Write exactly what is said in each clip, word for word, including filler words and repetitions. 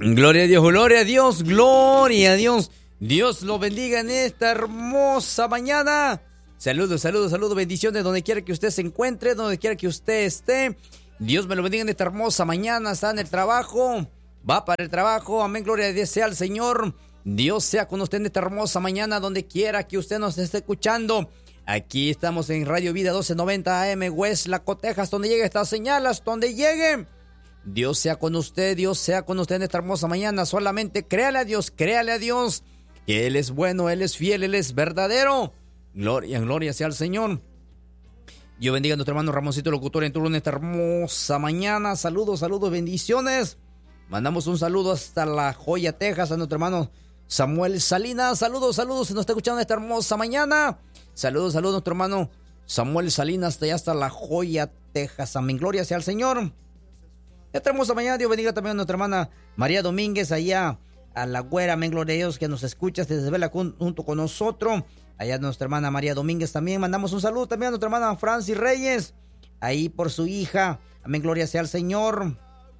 Gloria a Dios, gloria a Dios, gloria a Dios. Dios lo bendiga en esta hermosa mañana. Saludos, saludos, saludos, bendiciones donde quiera que usted se encuentre, donde quiera que usted esté. Dios me lo bendiga en esta hermosa mañana. Está en el trabajo, va para el trabajo. Amén, gloria a Dios sea al Señor. Dios sea con usted en esta hermosa mañana, donde quiera que usted nos esté escuchando. Aquí estamos en Radio Vida doce noventa A M West Laco, Texas, donde llegue esta señal, hasta donde llegue. Dios sea con usted, Dios sea con usted en esta hermosa mañana. Solamente créale a Dios, créale a Dios, que Él es bueno, Él es fiel, Él es verdadero. Gloria, gloria sea al Señor. Dios bendiga a nuestro hermano Ramoncito, locutor en turno en esta hermosa mañana. Saludos, saludos, bendiciones. Mandamos un saludo hasta La Joya, Texas, a nuestro hermano Samuel Salinas. Saludos, saludos, se nos está escuchando esta hermosa mañana. Saludos, saludos a nuestro hermano Samuel Salinas, hasta allá hasta La Joya, Texas. Amén, gloria sea al Señor. Esta hermosa mañana, Dios bendiga también a nuestra hermana María Domínguez, allá a La Güera. Amén, gloria a Dios, que nos escucha desde Vela junto con nosotros. Allá nuestra hermana María Domínguez también. Mandamos un saludo también a nuestra hermana Francis Reyes, ahí por su hija. Amén, gloria sea al Señor.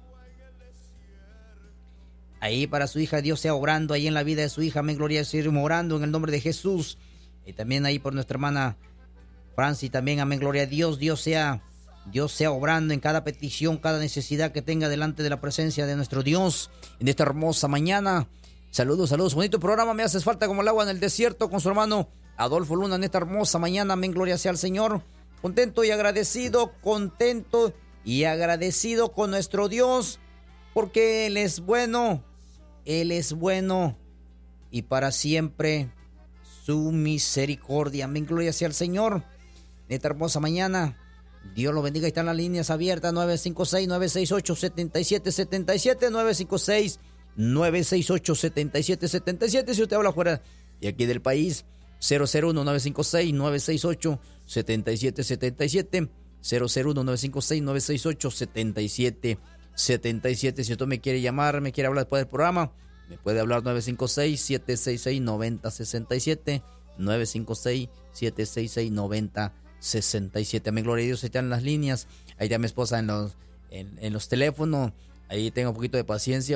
Ahí para su hija, Dios sea obrando ahí en la vida de su hija. Amén, gloria sea orando en el nombre de Jesús. Y también ahí por nuestra hermana Francis también. Amén, gloria a Dios. Dios sea, Dios sea obrando en cada petición, cada necesidad que tenga delante de la presencia de nuestro Dios en esta hermosa mañana. Saludos, saludos. Bonito programa, me haces falta como el agua en el desierto, con su hermano Adolfo Luna en esta hermosa mañana. Amén, gloria sea al Señor. Contento y agradecido, contento y agradecido con nuestro Dios, porque Él es bueno, Él es bueno y para siempre su misericordia. Amén, gloria sea al Señor. En esta hermosa mañana, Dios lo bendiga. Están las líneas abiertas, nueve cinco seis, nueve seis ocho, siete siete siete siete, nueve cinco seis, nueve seis ocho, siete siete siete siete. Si usted habla fuera de aquí del país, cero cero uno, nueve cinco seis, nueve seis ocho, siete siete siete siete, cero cero uno, nueve cinco seis, nueve seis ocho, siete siete siete siete. Si usted me quiere llamar, me quiere hablar después del programa, me puede hablar nueve cinco seis, siete seis seis, nueve cero seis siete, nueve cinco seis, siete seis seis, nueve cero seis siete. Amén, gloria a Dios. Ahí están las líneas, ahí está mi esposa en los, en, en los teléfonos. Ahí tengo un poquito de paciencia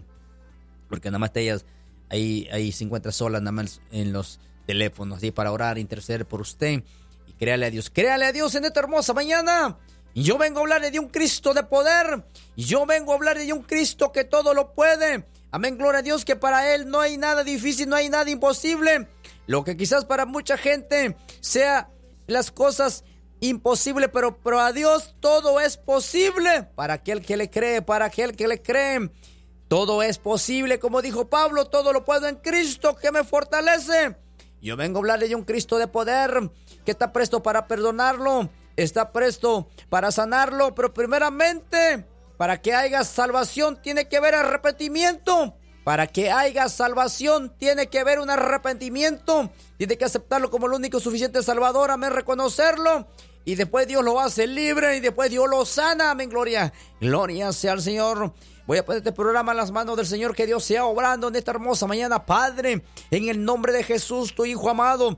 porque nada más ellas ahí, ahí se encuentra sola nada más en los teléfonos, así para orar, interceder por usted. Y créale a Dios, créale a Dios en esta hermosa mañana. Y yo vengo a hablarle de un Cristo de poder. Y yo vengo a hablarle de un Cristo que todo lo puede. Amén, gloria a Dios, que para Él no hay nada difícil, no hay nada imposible. Lo que quizás para mucha gente sea las cosas imposibles, pero, pero a Dios todo es posible. Para aquel que le cree, para aquel que le cree, todo es posible. Como dijo Pablo, todo lo puedo en Cristo que me fortalece. Yo vengo a hablarle de un Cristo de poder que está presto para perdonarlo, está presto para sanarlo, pero primeramente, para que haya salvación tiene que haber arrepentimiento. Para que haya salvación tiene que haber un arrepentimiento. Tiene que aceptarlo como el único suficiente Salvador, amén, reconocerlo. Y después Dios lo hace libre y después Dios lo sana, amén, gloria. Gloria sea al Señor. Voy a poner este programa en las manos del Señor, que Dios sea obrando en esta hermosa mañana. Padre, en el nombre de Jesús, tu Hijo amado,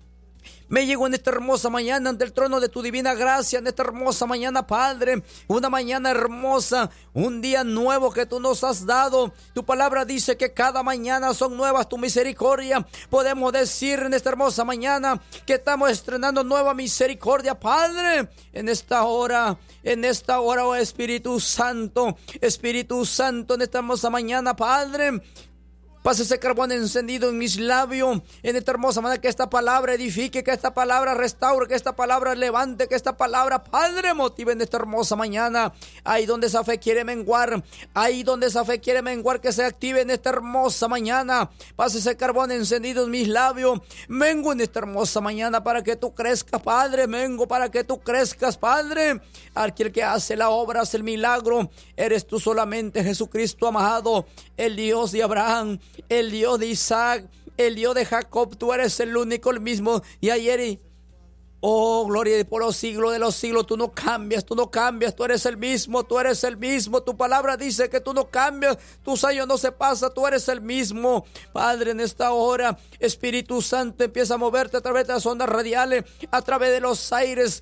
me llego en esta hermosa mañana ante el trono de tu divina gracia, en esta hermosa mañana, Padre, una mañana hermosa, un día nuevo que tú nos has dado. Tu palabra dice que cada mañana son nuevas tu misericordia. Podemos decir en esta hermosa mañana que estamos estrenando nueva misericordia, Padre, en esta hora, en esta hora, oh Espíritu Santo, Espíritu Santo, en esta hermosa mañana, Padre. Pase ese carbón encendido en mis labios, en esta hermosa manera, que esta palabra edifique, que esta palabra restaure, que esta palabra levante, que esta palabra, Padre, motive en esta hermosa mañana. Ahí donde esa fe quiere menguar, ahí donde esa fe quiere menguar, que se active en esta hermosa mañana. Pase ese carbón encendido en mis labios, mengo en esta hermosa mañana para que tú crezcas, Padre, mengo para que tú crezcas, Padre. Aquel que hace la obra, hace el milagro, eres tú solamente, Jesucristo amado, el Dios de Abraham, el Dios de Isaac, el Dios de Jacob. Tú eres el único, el mismo, y ayer y oh, gloria por los siglos de los siglos. Tú no cambias, tú no cambias, tú eres el mismo, tú eres el mismo. Tu palabra dice que tú no cambias, tu sello no se pasa, tú eres el mismo. Padre, en esta hora, Espíritu Santo, empieza a moverte a través de las ondas radiales, a través de los aires.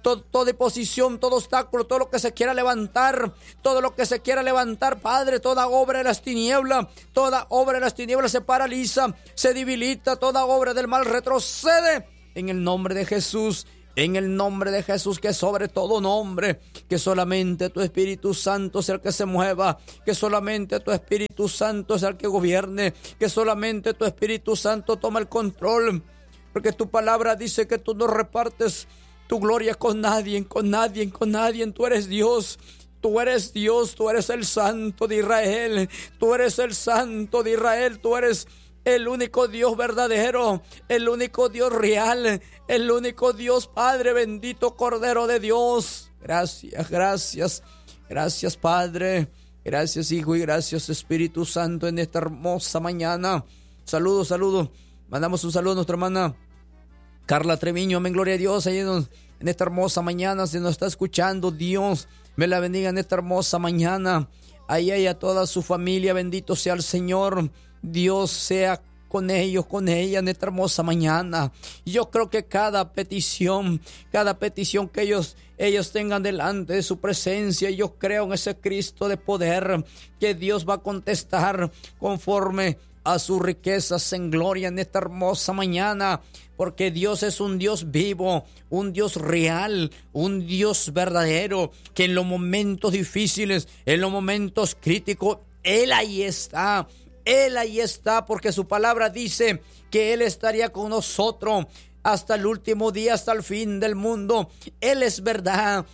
todo, toda posición, todo obstáculo, todo lo que se quiera levantar, todo lo que se quiera levantar, Padre, toda obra de las tinieblas, toda obra de las tinieblas se paraliza, se debilita, toda obra del mal retrocede en el nombre de Jesús. En el nombre de Jesús, que sobre todo nombre, que solamente tu Espíritu Santo sea el que se mueva, que solamente tu Espíritu Santo sea el que gobierne, que solamente tu Espíritu Santo tome el control, porque tu palabra dice que tú no repartes tu gloria con nadie, con nadie, con nadie. Tú eres Dios. Tú eres Dios, tú eres el Santo de Israel, tú eres el Santo de Israel, tú eres el único Dios verdadero, el único Dios real, el único Dios Padre bendito, Cordero de Dios. Gracias, gracias, gracias Padre, gracias Hijo y gracias Espíritu Santo en esta hermosa mañana. Saludos, saludos. Mandamos un saludo a nuestra hermana Carla Treviño, amén, gloria a Dios. Ahí en, en esta hermosa mañana se nos está escuchando. Dios me la bendiga en esta hermosa mañana. Ahí hay a toda su familia, bendito sea el Señor. Dios sea con ellos, con ella en esta hermosa mañana. Yo creo que cada petición, cada petición que ellos, ellos tengan delante de su presencia, yo creo en ese Cristo de poder, que Dios va a contestar conforme a sus riquezas en gloria en esta hermosa mañana, porque Dios es un Dios vivo, un Dios real, un Dios verdadero, que en los momentos difíciles, en los momentos críticos, Él ahí está. Él ahí está, porque su palabra dice que Él estaría con nosotros hasta el último día, hasta el fin del mundo. Él es verdad.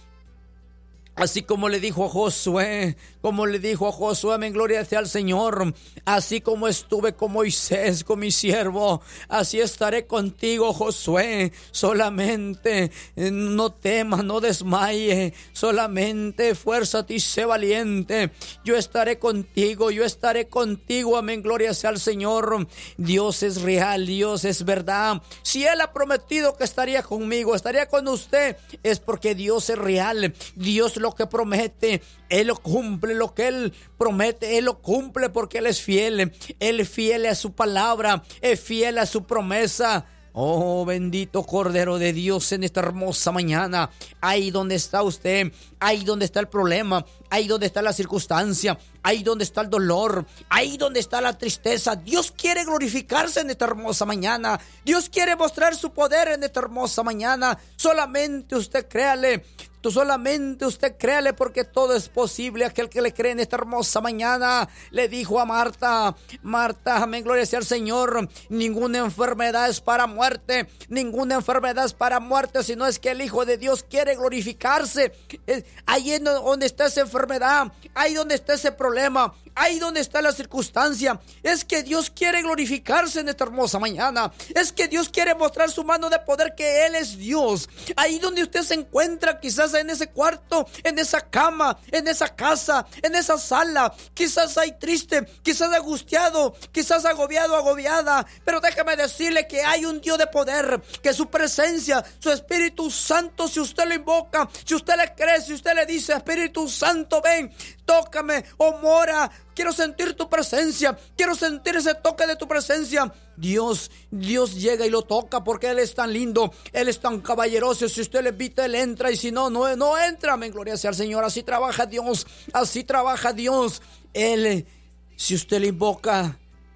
Así como le dijo a Josué, como le dijo a Josué, amén, gloria sea al Señor. Así como estuve con Moisés, con mi siervo, así estaré contigo, Josué. Solamente no temas, no desmayes, solamente esfuérzate y sé valiente. Yo estaré contigo, yo estaré contigo, amén, gloria sea al Señor. Dios es real, Dios es verdad. Si Él ha prometido que estaría conmigo, estaría con usted, es porque Dios es real. Dios lo que promete, Él lo cumple. Lo que Él promete, Él lo cumple, porque Él es fiel. Él es fiel a su palabra, es fiel a su promesa. Oh, bendito Cordero de Dios, en esta hermosa mañana, ahí donde está usted, ahí donde está el problema, ahí donde está la circunstancia, ahí donde está el dolor, ahí donde está la tristeza, Dios quiere glorificarse en esta hermosa mañana. Dios quiere mostrar su poder en esta hermosa mañana. Solamente usted créale. Tú solamente usted créale, porque todo es posible. Aquel que le cree en esta hermosa mañana, le dijo a Marta, Marta, amén, gloria sea al Señor, ninguna enfermedad es para muerte, ninguna enfermedad es para muerte, sino es que el Hijo de Dios quiere glorificarse. Ahí en donde está esa enfermedad, ahí donde está ese problema, ahí donde está la circunstancia, es que Dios quiere glorificarse en esta hermosa mañana. Es que Dios quiere mostrar su mano de poder, que Él es Dios. Ahí donde usted se encuentra, quizás en ese cuarto, en esa cama, en esa casa, en esa sala, quizás hay triste, quizás angustiado, quizás agobiado, agobiada, pero déjame decirle que hay un Dios de poder, que su presencia, su Espíritu Santo, si usted lo invoca, si usted le cree, si usted le dice, Espíritu Santo, ven, tócame, o mora, quiero sentir tu presencia, quiero sentir ese toque de tu presencia. Dios, Dios llega y lo toca, porque Él es tan lindo, Él es tan caballeroso. Si usted le invita, Él entra, y si no, no, no entra. Amén, gloria sea al Señor. Así trabaja Dios, así trabaja Dios. Él, si usted le invoca,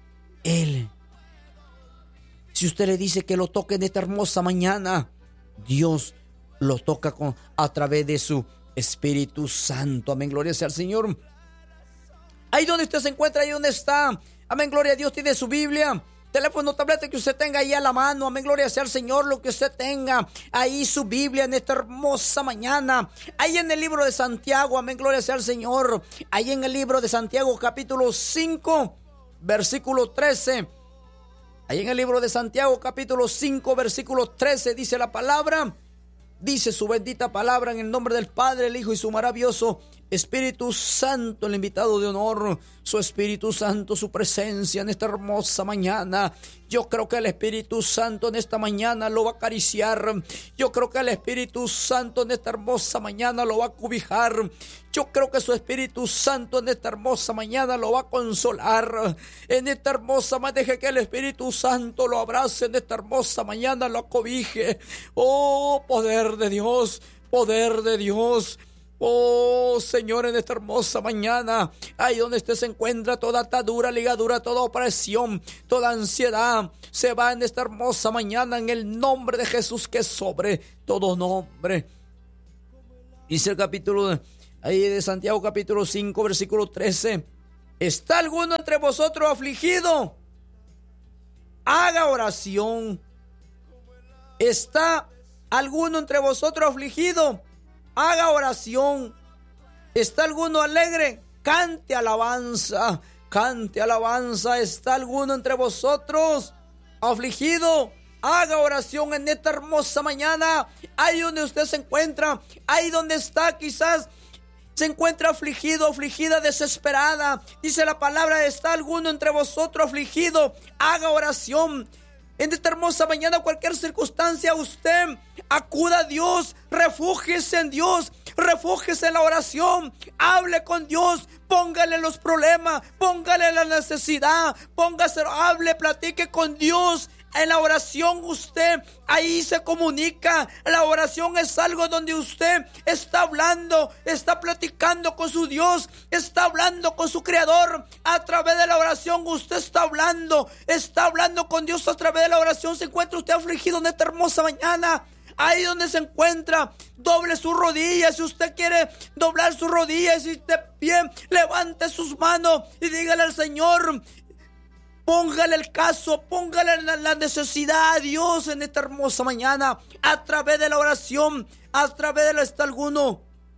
Él, si usted le dice que lo toque en esta hermosa mañana, Dios lo toca con, a través de su Espíritu Santo. Amén, gloria sea al Señor. Ahí donde usted se encuentra, ahí donde está, amén, gloria a Dios, tiene su Biblia, teléfono, tableta que usted tenga ahí a la mano, amén, gloria sea al Señor, lo que usted tenga, ahí su Biblia en esta hermosa mañana, ahí en el libro de Santiago, amén, gloria sea al Señor, ahí en el libro de Santiago, capítulo cinco, versículo trece, ahí en el libro de Santiago, capítulo cinco, versículo trece, dice la palabra, dice su bendita palabra, en el nombre del Padre, el Hijo y su maravilloso Espíritu Santo, el invitado de honor, su Espíritu Santo, su presencia en esta hermosa mañana. Yo creo que el Espíritu Santo en esta mañana lo va a acariciar. Yo creo que el Espíritu Santo en esta hermosa mañana lo va a cobijar. Yo creo que su Espíritu Santo en esta hermosa mañana lo va a consolar. En esta hermosa mañana, deje que el Espíritu Santo lo abrace en esta hermosa mañana, lo acobije. Oh, poder de Dios, poder de Dios. Oh Señor, en esta hermosa mañana, ahí donde usted se encuentra, toda atadura, ligadura, toda opresión, toda ansiedad, se va en esta hermosa mañana en el nombre de Jesús, que es sobre todo nombre. Dice el capítulo ahí de Santiago, capítulo cinco, versículo trece. ¿Está alguno entre vosotros afligido? Haga oración. ¿Está alguno entre vosotros afligido? Haga oración. ¿Está alguno alegre? Cante alabanza. Cante alabanza. ¿Está alguno entre vosotros afligido? Haga oración en esta hermosa mañana. Ahí donde usted se encuentra, ahí donde está, quizás se encuentra afligido, afligida, desesperada. Dice la palabra: ¿está alguno entre vosotros afligido? Haga oración. En esta hermosa mañana, cualquier circunstancia, usted acuda a Dios, refúgiese en Dios, refúgiese en la oración, hable con Dios, póngale los problemas, póngale la necesidad, póngase, hable, platique con Dios. En la oración usted ahí se comunica. La oración es algo donde usted está hablando, está platicando con su Dios, está hablando con su Creador. A través de la oración usted está hablando, está hablando con Dios a través de la oración. Se encuentra usted afligido en esta hermosa mañana. Ahí donde se encuentra, doble sus rodillas. Si usted quiere doblar sus rodillas y de pie, levante sus manos y dígale al Señor. Póngale el caso, póngale la, la necesidad a Dios en esta hermosa mañana, a través de la oración, a través de la está alguno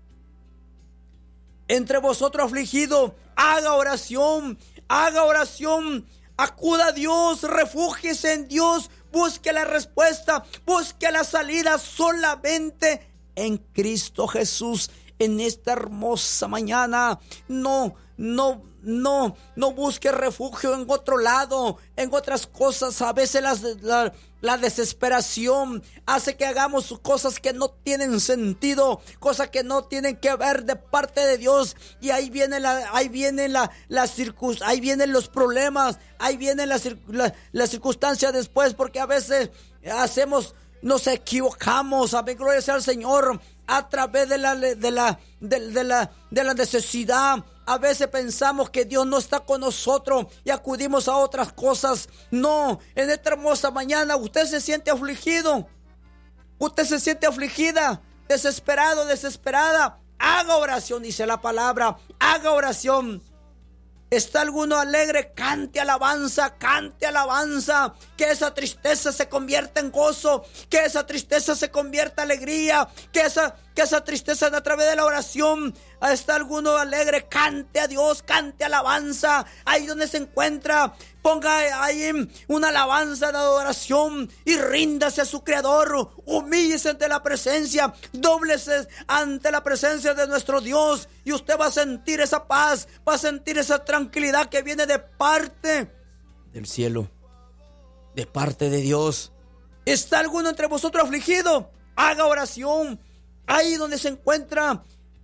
entre vosotros afligido. Haga oración, haga oración, acuda a Dios, refúgiese en Dios, busque la respuesta, busque la salida solamente en Cristo Jesús. En esta hermosa mañana, no, no, no, no busque refugio en otro lado, en otras cosas. A veces las, la, la desesperación hace que hagamos cosas que no tienen sentido, cosas que no tienen que ver de parte de Dios. Y ahí viene la, ahí viene la, la circun, ahí vienen los problemas, ahí vienen las la, la circunstancias después, porque a veces hacemos, nos equivocamos. Amén, gloria sea al Señor. A través de la, de la, de, de la, de la necesidad, a veces pensamos que Dios no está con nosotros y acudimos a otras cosas. No, en esta hermosa mañana usted se siente afligido, usted se siente afligida, desesperado, desesperada. Haga oración, dice la palabra, haga oración. ¿Está alguno alegre? Cante alabanza, cante alabanza. Que esa tristeza se convierta en gozo, que esa tristeza se convierta en alegría, que esa, que esa tristeza a través de la oración. ¿Está alguno alegre? Cante a Dios, cante alabanza. Ahí donde se encuentra, ponga ahí una alabanza de adoración y ríndase a su Creador. Humíllese ante la presencia, dóblese ante la presencia de nuestro Dios, y usted va a sentir esa paz, va a sentir esa tranquilidad que viene de parte del cielo, de parte de Dios. ¿Está alguno entre vosotros afligido? Haga oración. Ahí donde se encuentra,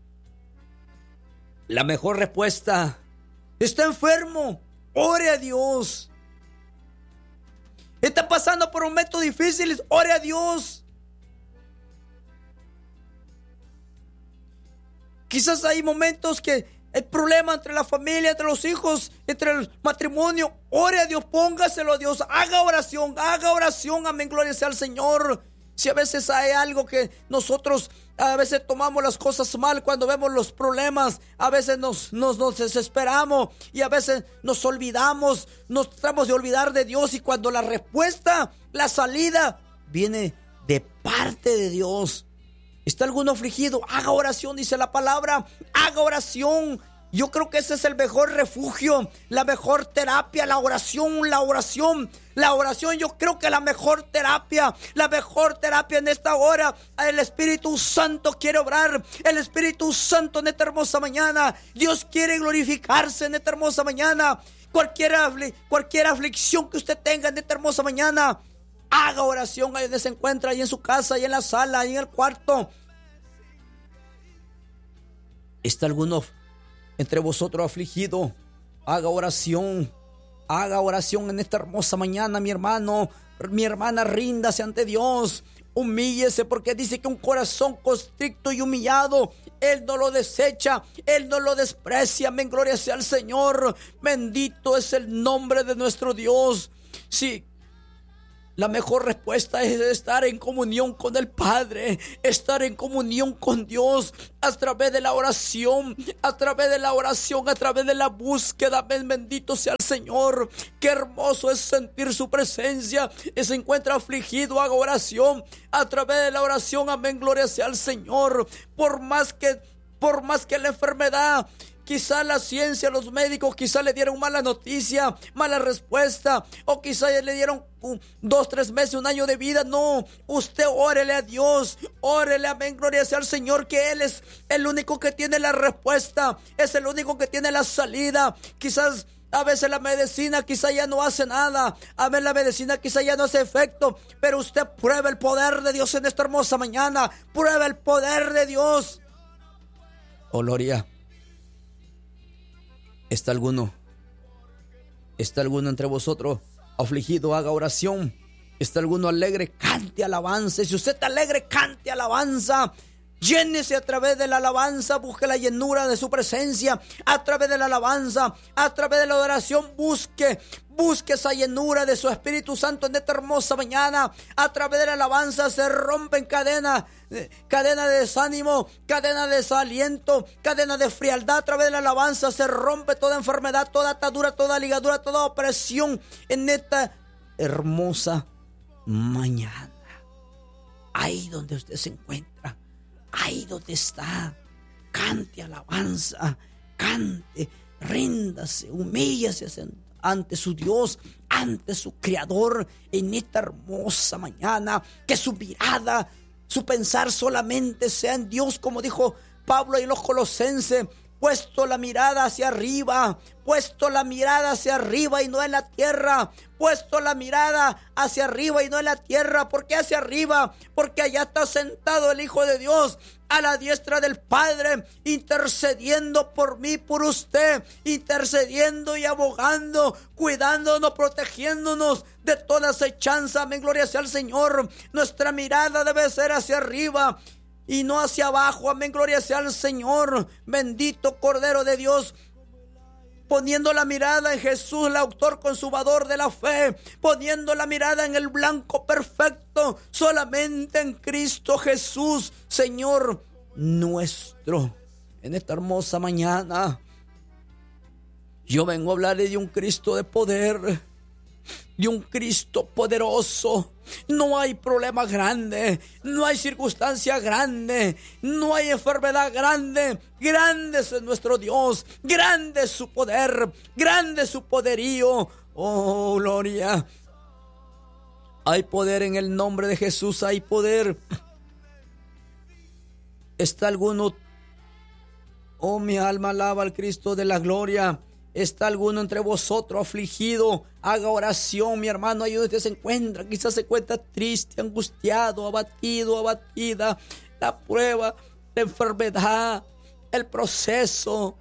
la mejor respuesta. ¿Está enfermo? Ore a Dios. ¿Está pasando por momentos difíciles? Ore a Dios. Quizás hay momentos que el problema entre la familia, entre los hijos, entre el matrimonio. Ore a Dios, póngaselo a Dios. Haga oración, haga oración. Amén, gloria sea al Señor. Si a veces hay algo que nosotros a veces tomamos las cosas mal cuando vemos los problemas, a veces nos, nos, nos desesperamos y a veces nos olvidamos, nos tratamos de olvidar de Dios, y cuando la respuesta, la salida viene de parte de Dios. ¿Está alguno afligido? Haga oración, dice la palabra, haga oración. Yo creo que ese es el mejor refugio, la mejor terapia, la oración, la oración, la oración. Yo creo que la mejor terapia, la mejor terapia en esta hora. El Espíritu Santo quiere obrar, el Espíritu Santo en esta hermosa mañana. Dios quiere glorificarse en esta hermosa mañana. Cualquier, cualquier aflicción que usted tenga en esta hermosa mañana, haga oración ahí donde se encuentra, ahí en su casa, ahí en la sala, ahí en el cuarto. ¿Está alguno entre vosotros afligido? Haga oración, haga oración en esta hermosa mañana, mi hermano, mi hermana, ríndase ante Dios, Humíllese, porque dice que un corazón constricto y humillado Él no lo desecha, Él no lo desprecia. Amén, gloria sea al Señor. Bendito es el nombre de nuestro Dios. Sí, la mejor respuesta es estar en comunión con el Padre, estar en comunión con Dios a través de la oración, a través de la oración, a través de la búsqueda. Amén, bendito sea el Señor. Qué hermoso es sentir su presencia. Y se encuentra afligido, haga oración a través de la oración. Amén, gloria sea al Señor. Por más que, por más que la enfermedad, quizá la ciencia, los médicos quizá le dieron mala noticia, mala respuesta, o quizá le dieron uh, dos, tres meses, un año de vida. No, usted órele a Dios, órele, amén, gloria sea al Señor, que Él es el único que tiene la respuesta, es el único que tiene la salida. Quizás a veces la medicina quizá ya no hace nada, a veces la medicina quizá ya no hace efecto, pero usted prueba el poder de Dios en esta hermosa mañana, prueba el poder de Dios. Oh, gloria. ¿Está alguno? ¿Está alguno entre vosotros afligido? Haga oración. ¿Está alguno alegre? Cante alabanza. Si usted está alegre, cante alabanza. Llénese a través de la alabanza. Busque la llenura de su presencia a través de la alabanza, a través de la oración. Busque, busque esa llenura de su Espíritu Santo en esta hermosa mañana. A través de la alabanza se rompen cadenas, cadena de desánimo, cadena de desaliento, cadena de frialdad. A través de la alabanza se rompe toda enfermedad, toda atadura, toda ligadura, toda opresión en esta hermosa mañana. Ahí donde usted se encuentra, ahí donde está, cante alabanza, cante, ríndase, humíllase ante su Dios, ante su Creador en esta hermosa mañana. Que su mirada, su pensar solamente sea en Dios, como dijo Pablo y los Colosenses. Puesto la mirada hacia arriba, puesto la mirada hacia arriba y no en la tierra, puesto la mirada hacia arriba y no en la tierra. ¿Por qué hacia arriba? Porque allá está sentado el Hijo de Dios a la diestra del Padre, intercediendo por mí, por usted, intercediendo y abogando, cuidándonos, protegiéndonos de toda acechanza. Amén, gloria sea al Señor. Nuestra mirada debe ser hacia arriba y no hacia abajo. Amén, gloria sea al Señor. Bendito Cordero de Dios. Poniendo la mirada en Jesús, el autor consumador de la fe. Poniendo la mirada en el blanco perfecto, solamente en Cristo Jesús, Señor nuestro. En esta hermosa mañana, yo vengo a hablarle de un Cristo de poder, de un Cristo poderoso. No hay problema grande, no hay circunstancia grande, no hay enfermedad grande. Grande es nuestro Dios, grande es su poder, grande es su poderío. Oh, gloria. Hay poder en el nombre de Jesús, hay poder. ¿Está alguno? Oh, mi alma alaba al Cristo de la gloria. ¿Está alguno entre vosotros afligido? Haga oración, mi hermano, ahí donde usted se encuentra. Quizás se encuentra triste, angustiado, abatido, abatida. La prueba, la enfermedad, el proceso,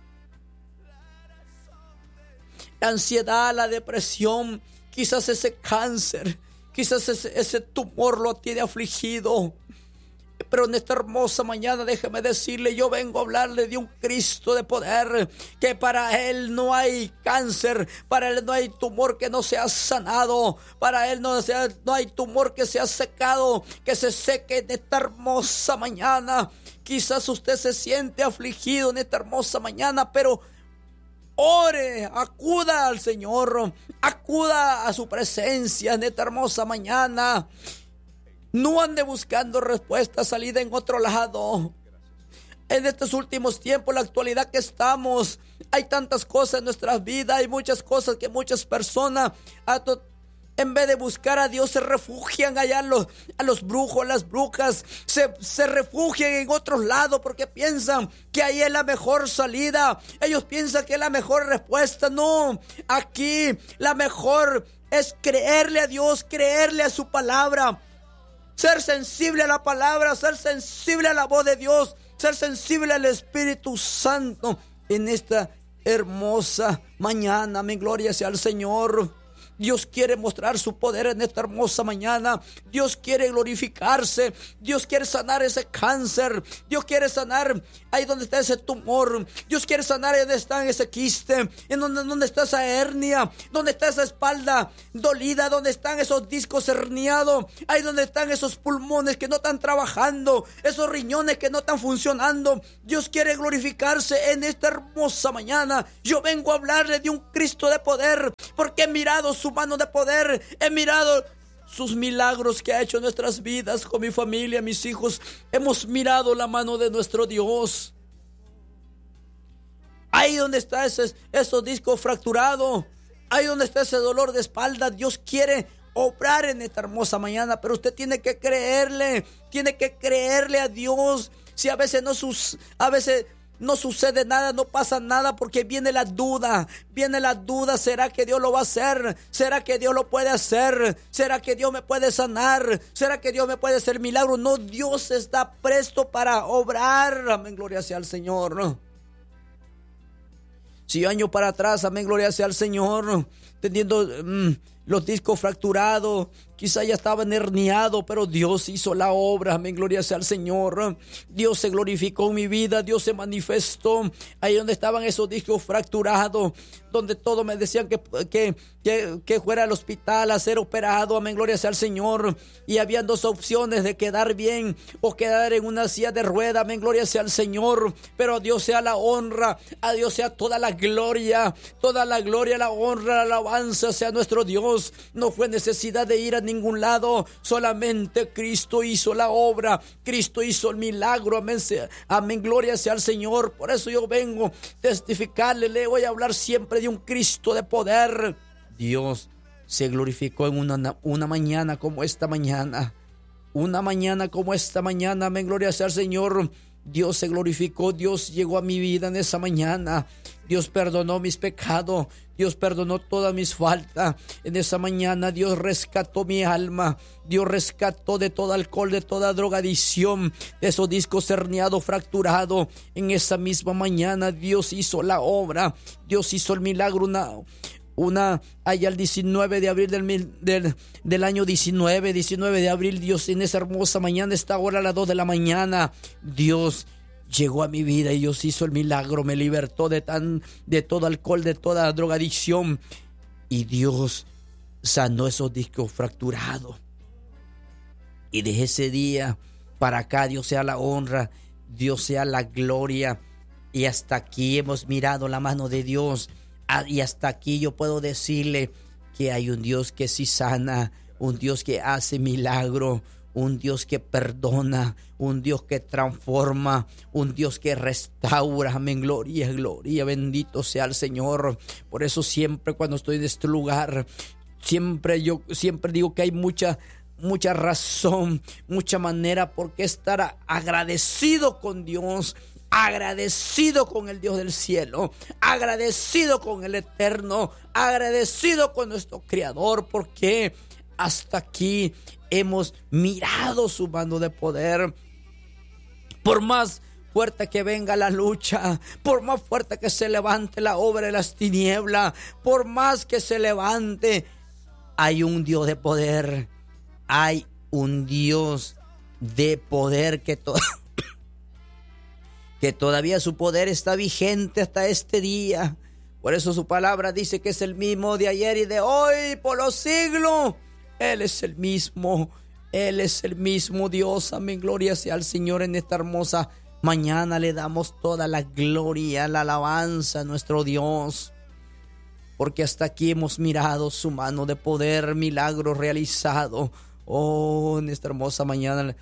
la ansiedad, la depresión, quizás ese cáncer, quizás ese, ese tumor lo tiene afligido. Pero en esta hermosa mañana, déjeme decirle, yo vengo a hablarle de un Cristo de poder, que para Él no hay cáncer, para Él no hay tumor que no sea sanado, para Él no, sea, no hay tumor que sea secado, que se seque en esta hermosa mañana. Quizás usted se siente afligido en esta hermosa mañana, pero ore, acuda al Señor, acuda a su presencia en esta hermosa mañana. No ande buscando respuesta, salida en otro lado. En estos últimos tiempos, la actualidad que estamos, hay tantas cosas en nuestras vidas, hay muchas cosas que muchas personas, en vez de buscar a Dios, se refugian allá a los, a los brujos, las brujas, se, se refugian en otros lados porque piensan que ahí es la mejor salida. Ellos piensan que es la mejor respuesta. No, aquí la mejor es creerle a Dios, creerle a su palabra. Ser sensible a la palabra, ser sensible a la voz de Dios, ser sensible al Espíritu Santo en esta hermosa mañana. Mi gloria sea al Señor. Dios quiere mostrar su poder en esta hermosa mañana. Dios quiere glorificarse. Dios quiere sanar ese cáncer. Dios quiere sanar ahí donde está ese tumor. Dios quiere sanar ahí donde está ese quiste, en donde, donde está esa hernia, donde está esa espalda dolida, donde están esos discos herniados, ahí donde están esos pulmones que no están trabajando, esos riñones que no están funcionando. Dios quiere glorificarse en esta hermosa mañana. Yo vengo a hablarle de un Cristo de poder, porque he mirado su mano de poder, he mirado sus milagros que ha hecho en nuestras vidas, con mi familia, mis hijos. Hemos mirado la mano de nuestro Dios. Ahí donde está ese, esos discos fracturados, ahí donde está ese dolor de espalda, Dios quiere obrar en esta hermosa mañana, pero usted tiene que creerle, tiene que creerle a Dios. Si a veces no sus, a veces no sucede nada, no pasa nada, porque viene la duda, viene la duda. ¿Será que Dios lo va a hacer? ¿Será que Dios lo puede hacer? ¿Será que Dios me puede sanar? ¿Será que Dios me puede hacer milagro? No, Dios está presto para obrar. Amén, gloria sea al Señor, ¿no? Si año para atrás, amén, gloria sea al Señor, teniendo mmm, los discos fracturados, quizá ya estaban herniados, pero Dios hizo la obra, amén, gloria sea al Señor. Dios se glorificó en mi vida, Dios se manifestó ahí donde estaban esos discos fracturados, donde todos me decían que, que, que, que fuera al hospital a ser operado, amén, gloria sea al Señor. Y habían dos opciones, de quedar bien o quedar en una silla de rueda, amén, gloria sea al Señor. Pero a Dios sea la honra, a Dios sea toda la gloria, toda la gloria, la honra, la alabanza sea nuestro Dios. No fue necesidad de ir a ningún lado, solamente Cristo hizo la obra, Cristo hizo el milagro, amén, amén, gloria sea al Señor. Por eso yo vengo a testificarle, le voy a hablar siempre de un Cristo de poder. Dios se glorificó en una, una mañana como esta mañana, una mañana como esta mañana, amén, gloria sea al Señor. Dios se glorificó, Dios llegó a mi vida en esa mañana. Dios perdonó mis pecados, Dios perdonó todas mis faltas. En esa mañana Dios rescató mi alma, Dios rescató de todo alcohol, de toda drogadicción, de esos discos herniados, fracturados. En esa misma mañana Dios hizo la obra, Dios hizo el milagro. Una Una, allá el diecinueve de abril del, del, del año diecinueve, diecinueve de abril, Dios en esa hermosa mañana, esta hora a las dos de la mañana, Dios llegó a mi vida y Dios hizo el milagro, me libertó de, tan, de todo alcohol, de toda drogadicción, y Dios sanó esos discos fracturados. Y de ese día para acá, Dios sea la honra, Dios sea la gloria, y hasta aquí hemos mirado la mano de Dios. Y hasta aquí yo puedo decirle que hay un Dios que sí sana, un Dios que hace milagro, un Dios que perdona, un Dios que transforma, un Dios que restaura. Amén, gloria, gloria, bendito sea el Señor. Por eso siempre cuando estoy en este lugar, siempre yo siempre digo que hay mucha mucha razón, mucha manera por qué estar agradecido con Dios, agradecido con el Dios del cielo, agradecido con el Eterno, agradecido con nuestro Creador, porque hasta aquí hemos mirado su mano de poder. Por más fuerte que venga la lucha, por más fuerte que se levante la obra de las tinieblas, por más que se levante, hay un Dios de poder, hay un Dios de poder que todo que todavía su poder está vigente hasta este día. Por eso su palabra dice que es el mismo de ayer y de hoy, por los siglos. Él es el mismo, Él es el mismo Dios. Amén, gloria sea al Señor. En esta hermosa mañana le damos toda la gloria, la alabanza a nuestro Dios, porque hasta aquí hemos mirado su mano de poder, milagro realizado. Oh, en esta hermosa mañana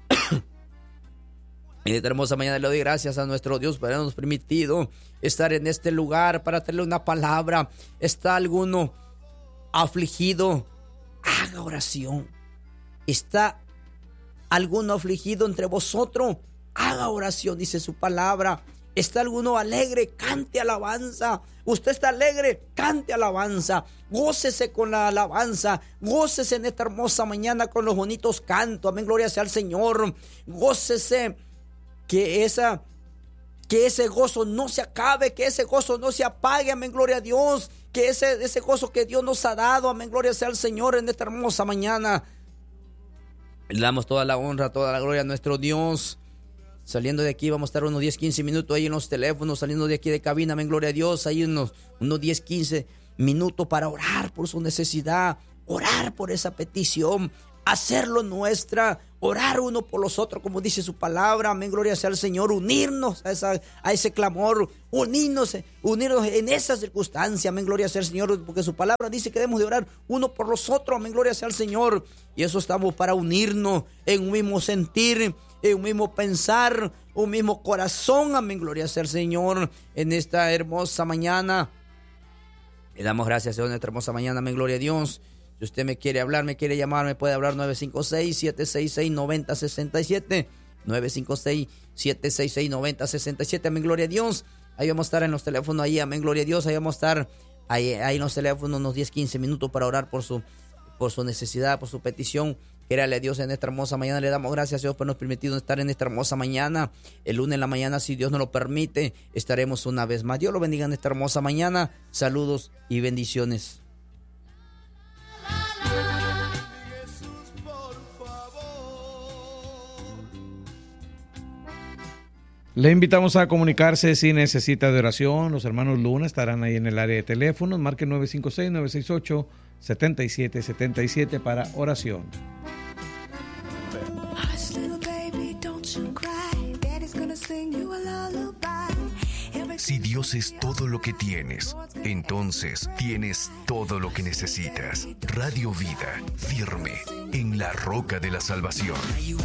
En esta hermosa mañana le doy gracias a nuestro Dios por habernos permitido estar en este lugar para tenerle una palabra. ¿Está alguno afligido? Haga oración. ¿Está alguno afligido entre vosotros? Haga oración, dice su palabra. ¿Está alguno alegre? Cante alabanza. ¿Usted está alegre? Cante alabanza. Gócese con la alabanza. Gócese en esta hermosa mañana con los bonitos cantos. Amén, gloria sea al Señor. Gócese que esa Que ese gozo no se acabe, que ese gozo no se apague, amén, gloria a Dios. Que ese, ese gozo que Dios nos ha dado, amén, gloria sea al Señor en esta hermosa mañana. Le damos toda la honra, toda la gloria a nuestro Dios. Saliendo de aquí vamos a estar unos diez, quince minutos ahí en los teléfonos, saliendo de aquí de cabina, amén, gloria a Dios. Hay unos, unos diez, quince minutos para orar por su necesidad, orar por esa petición, hacerlo nuestra, orar uno por los otros, como dice su palabra, amén, gloria sea al Señor, unirnos a, esa, a ese clamor, unirnos, unirnos en esa circunstancia, amén, gloria sea al Señor, porque su palabra dice que debemos de orar uno por los otros, amén, gloria sea al Señor, y eso estamos para unirnos en un mismo sentir, en un mismo pensar, un mismo corazón, amén, gloria sea al Señor, en esta hermosa mañana. Le damos gracias, Señor, en esta hermosa mañana, amén, gloria a Dios. Si usted me quiere hablar, me quiere llamar, me puede hablar nueve cinco seis, siete seis seis, nueve cero seis siete, nueve cinco seis, siete seis seis, nueve cero seis siete, amén, gloria a Dios. Ahí vamos a estar en los teléfonos, ahí, amén, gloria a Dios. Ahí vamos a estar ahí, ahí en los teléfonos unos diez, quince minutos para orar por su, por su necesidad, por su petición. Quérale a Dios en esta hermosa mañana. Le damos gracias a Dios por nos permitido estar en esta hermosa mañana. El lunes en la mañana, si Dios nos lo permite, estaremos una vez más. Dios lo bendiga en esta hermosa mañana. Saludos y bendiciones. Le invitamos a comunicarse si necesita de oración. Los hermanos Luna estarán ahí en el área de teléfonos. Marque nueve cinco seis, nueve seis ocho, siete siete siete siete para oración. Si Dios es todo lo que tienes, entonces tienes todo lo que necesitas. Radio Vida, firme en la roca de la salvación.